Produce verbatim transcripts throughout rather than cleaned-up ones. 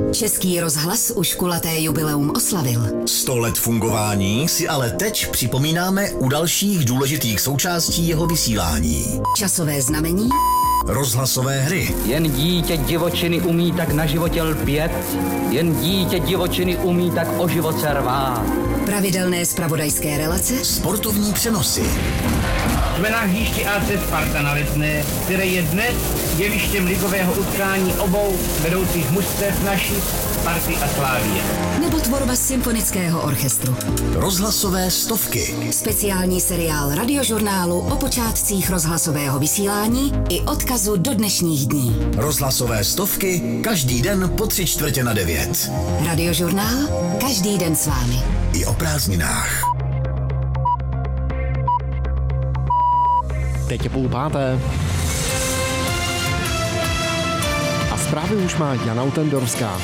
Český rozhlas už kulaté jubileum oslavil. Sto let fungování si ale teď připomínáme u dalších důležitých součástí jeho vysílání. Časové znamení, rozhlasové hry. Jen dítě divočiny umí tak na životě lpět, jen dítě divočiny umí tak o život se rvát. pravidelné zpravodajské relace, sportovní přenosy. Jsme na hřišti A C Sparta na Letné, které je dnes jevištěm ligového utkání obou vedoucích mužstev naší Sparty a Slávie. Nebo tvorba symfonického orchestru. Rozhlasové stovky. Speciální seriál radiožurnálu o počátcích rozhlasového vysílání i odkazu do dnešních dní. Rozhlasové stovky každý den po tři čtvrtě na devět. Radiožurnál každý den s vámi. I o prázdninách. Teď je půl páté. A zprávy už má Jana Utendorská.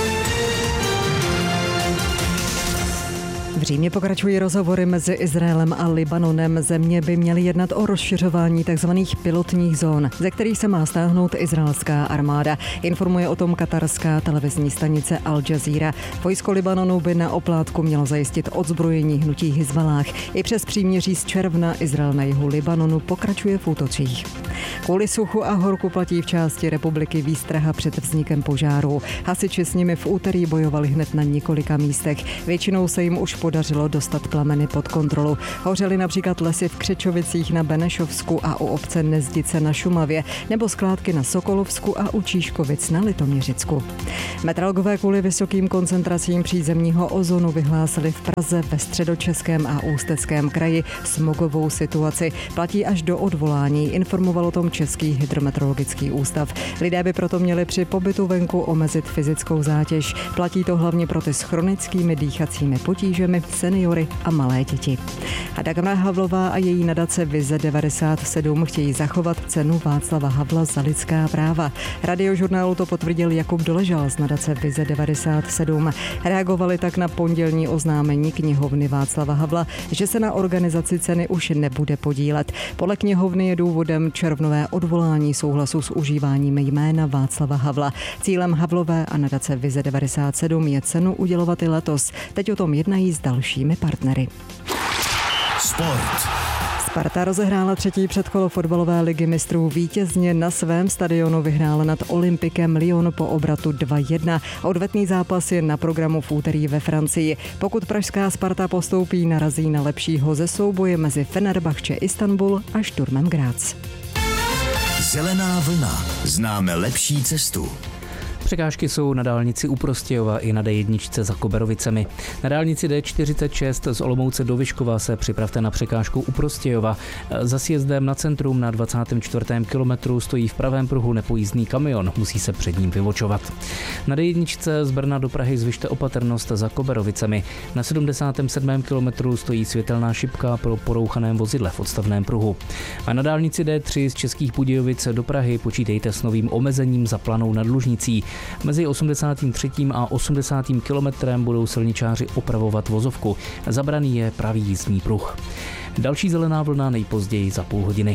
V Římě pokračují rozhovory mezi Izraelem a Libanonem. Země by měly jednat o rozšiřování tzv. Pilotních zón, ze kterých se má stáhnout izraelská armáda. Informuje o tom katarská televizní stanice Al Jazeera. Vojsko Libanonu by na oplátku mělo zajistit odzbrojení hnutí Hizballáh. I přes příměří z června Izrael na jihu Libanonu pokračuje v útocích. Kvůli suchu a horku platí v části republiky výstraha před vznikem požáru. Hasiči s nimi v úterý bojovali hned na několika místech. Většinou se jim už podařilo dostat plameny pod kontrolu. Hořely například lesy v Křečovicích na Benešovsku a u obce Nezdice na Šumavě, nebo skládky na Sokolovsku a u Číškovic na Litoměřicku. Meteorologové kvůli vysokým koncentracím přízemního ozonu vyhlásili v Praze, ve Středočeském a Ústeckém kraji smogovou situaci. Platí až do odvolání, informoval o tom Český hydrometeorologický ústav. Lidé by proto měli při pobytu venku omezit fyzickou zátěž. Platí to hlavně pro ty s chronickými dýchacími potížemi, seniory a malé děti. A Dagmar Havlová a její nadace Vize devadesát sedm chtějí zachovat cenu Václava Havla za lidská práva. Radiožurnálu to potvrdil Jakub Doležal z nadace Vize devadesát sedm. Reagovali tak na pondělní oznámení knihovny Václava Havla, že se na organizaci ceny už nebude podílet. Podle knihovny je důvodem červnové odvolání souhlasu s užíváním jména Václava Havla. Cílem Havlové a nadace Vize devadesát sedm je cenu udělovat i letos. Teď o tom jednají s dalšími partnery. Sport. Sparta rozehrála třetí předkolo fotbalové ligy mistrů vítězně. Na svém stadionu vyhrála nad Olympikem Lyon po obratu dva jedna. Odvetný zápas je na programu v úterý ve Francii. Pokud pražská Sparta postoupí, narazí na lepšího ze souboje mezi Fenerbahce Istanbul a Sturmem Graz. Zelená vlna. Známe lepší cestu. Překážky jsou na dálnici u Prostějova i na D jedna za Koberovicemi. Na dálnici D čtyřicet šest z Olomouce do Vyškova se připravte na překážku u Prostějova. Za sjezdem na centrum na dvacátém čtvrtém kilometru stojí v pravém pruhu nepojízdný kamion, musí se před ním vyvočovat. Na D jedna z Brna do Prahy zvyšte opatrnost za Koberovicemi. Na sedmdesátém sedmém kilometru stojí světelná šipka pro porouchaném vozidle v odstavném pruhu. A na dálnici D tři z Českých Budějovic do Prahy počítejte s novým omezením za Planou nad Lužnicí. Mezi osmdesátým třetím a osmdesátým kilometrem budou silničáři opravovat vozovku. Zabraný je pravý jízdní pruh. Další zelená vlna nejpozději za půl hodiny.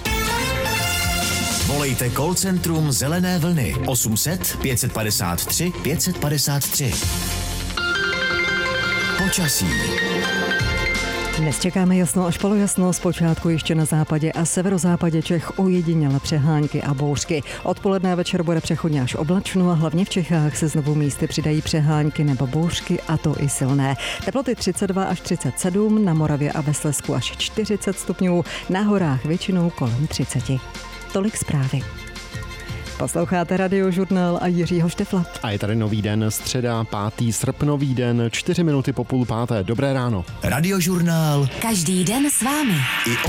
Volejte call centrum Zelené vlny osm set pět padesát tři pět padesát tři. Počasí. Dnes čekáme jasno až polojasno, zpočátku ještě na západě a severozápadě Čech ojediněle přehánky a bouřky. Odpoledne a večer bude přechodně až oblačno a hlavně v Čechách se znovu místy přidají přehánky nebo bouřky, a to i silné. Teploty třicet dva až třicet sedm, na Moravě a ve Slezsku až čtyřicet stupňů, na horách většinou kolem třicet. Tolik zprávy. Posloucháte Radiožurnál a Jiřího Štefla. A je tady nový den, středa, pátý srpnový den, čtyři minuty po půl páté. Dobré ráno. Radiožurnál. Každý den s vámi. I